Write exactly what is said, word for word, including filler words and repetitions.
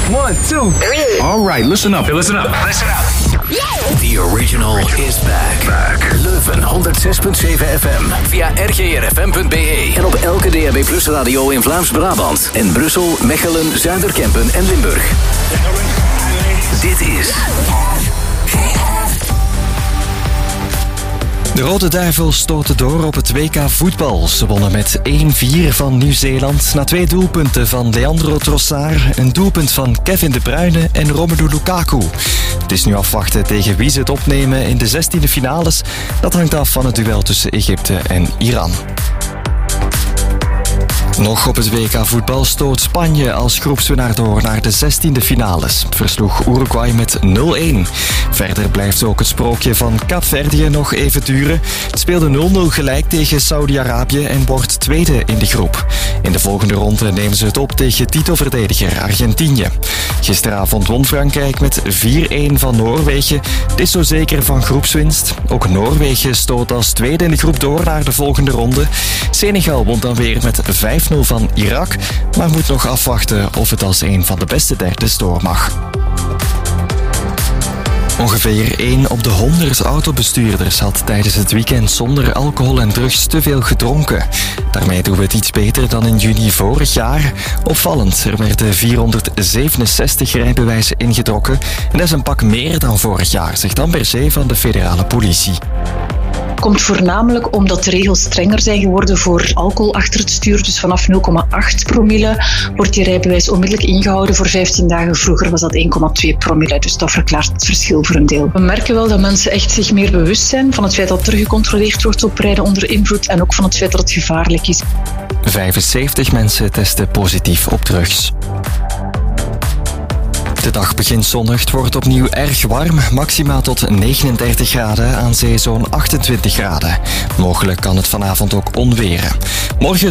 One, two, three. All right, listen up. Hey, listen up. Listen up. The original is back. back. Leuven honderd zes punt zeven F M. Via r g r f m punt b e. En op elke D A B Plus radio in Vlaams-Brabant. En Brussel, Mechelen, Zuiderkempen en Limburg. Dit is... De Rode Duivels stoten door op het W K voetbal. Ze wonnen met één vier van Nieuw-Zeeland na twee doelpunten van Leandro Trossard, een doelpunt van Kevin De Bruyne en Romelu Lukaku. Het is nu afwachten tegen wie ze het opnemen in de zestiende finales. Dat hangt af van het duel tussen Egypte en Iran. Nog op het W K voetbal stoot Spanje als groepswinnaar door naar de zestiende finales. Versloeg Uruguay met nul-een. Verder blijft ook het sprookje van Kaapverdië nog even duren. Het speelde nul nul gelijk tegen Saudi-Arabië en wordt tweede in de groep. In de volgende ronde nemen ze het op tegen titelverdediger Argentinië. Gisteravond won Frankrijk met vier-een van Noorwegen. Het is zo zeker van groepswinst. Ook Noorwegen stoot als tweede in de groep door naar de volgende ronde. Senegal won dan weer met vijf nul van Irak, maar moet nog afwachten of het als een van de beste derdes door mag. Ongeveer één op de honderd autobestuurders had tijdens het weekend zonder alcohol en drugs te veel gedronken. Daarmee doen we het iets beter dan in juni vorig jaar. Opvallend, er werden vierhonderdzevenenzestig rijbewijzen ingetrokken. En dat is een pak meer dan vorig jaar, zegt Amber C. van de federale politie. Komt voornamelijk omdat de regels strenger zijn geworden voor alcohol achter het stuur. Dus vanaf nul komma acht promille wordt die rijbewijs onmiddellijk ingehouden voor vijftien dagen. Vroeger was dat één komma twee promille, dus dat verklaart het verschil voor een deel. We merken wel dat mensen echt zich meer bewust zijn van het feit dat er gecontroleerd wordt op rijden onder invloed en ook van het feit dat het gevaarlijk is. vijfenzeventig mensen testen positief op drugs. De dag begint zonnig, het wordt opnieuw erg warm, maximaal tot negenendertig graden, aan zee zo'n achtentwintig graden. Mogelijk kan het vanavond ook onweren. Morgen